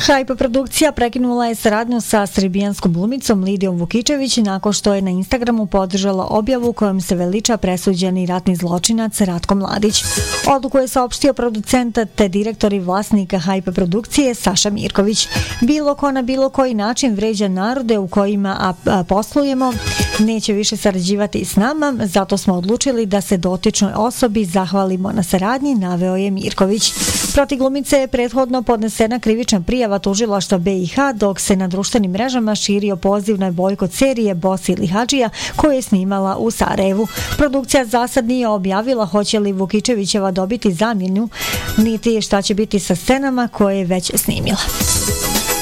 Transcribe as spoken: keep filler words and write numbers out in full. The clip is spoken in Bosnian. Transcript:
Hype produkcija prekinula je saradnju sa srbijanskom glumicom Lidijom Vukičević nakon što je na Instagramu podržala objavu kojom se veliča presuđeni ratni zločinac Ratko Mladić. Odluku je saopštio producent te direktor i vlasnik Hype produkcije Saša Mirković. Bilo ko na bilo koji način vređa narode u kojima a, a, poslujemo neće više sarađivati s nama, zato smo odlučili da se dotičnoj osobi zahvalimo na saradnji, naveo je Mirković. Protiv glumice je prethodno podnesena krivična prijava tužilaštva B i H, dok se na društvenim mrežama širio poziv na bojkot serije Bosi ili Hadžija koju je snimala u Sarajevu. Produkcija zasad nije objavila hoće li Vukičevićeva dobiti zamjenu, niti šta će biti sa scenama koje je već snimila.